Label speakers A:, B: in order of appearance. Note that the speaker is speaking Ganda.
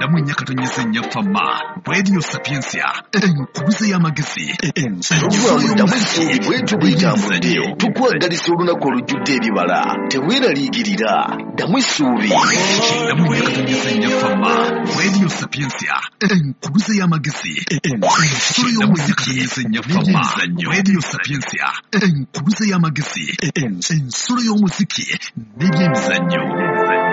A: Shindamu nyakatonyeza nyafama. Radio Sapiensia. Enkuluze y'amagezi.
B: Ensolo bwetu bwetambudde tukwagaliza olunaku olujjudde ebibala teweeraliikirira ddamu essuubi.
A: Shindamu nyakatonyeza nyafama. Radio Sapiensia. Enkuluze y'amagezi. Ensolo y'omuziki nyafama. Radio Sapiensia. Enkuluze y'amagezi. Ensolo y'omuziki n'ebyemizannyo.